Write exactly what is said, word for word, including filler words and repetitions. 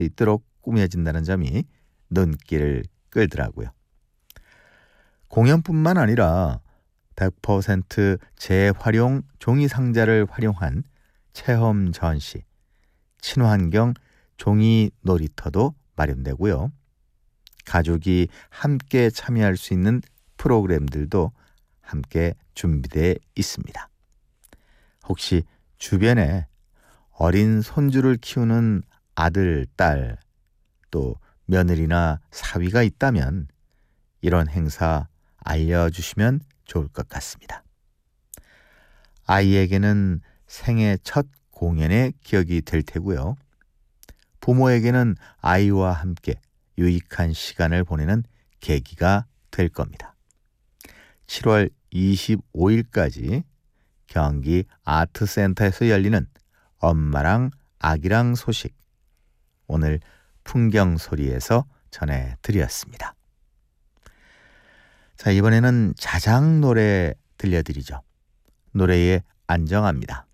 있도록 꾸며진다는 점이 눈길을 끌더라고요. 공연뿐만 아니라 백 퍼센트 재활용 종이 상자를 활용한 체험 전시, 친환경 종이 놀이터도 마련되고요. 가족이 함께 참여할 수 있는 프로그램들도 함께 준비되어 있습니다. 혹시 주변에 어린 손주를 키우는 아들, 딸, 또 며느리나 사위가 있다면 이런 행사 알려주시면 좋을 것 같습니다. 아이에게는 생애 첫 공연의 기억이 될 테고요. 부모에게는 아이와 함께 유익한 시간을 보내는 계기가 될 겁니다. 칠월 이십오일까지 경기 아트센터에서 열리는 엄마랑 아기랑 소식, 오늘 풍경소리에서 전해드렸습니다. 자, 이번에는 자작 노래 들려드리죠. 노래에 안정합니다.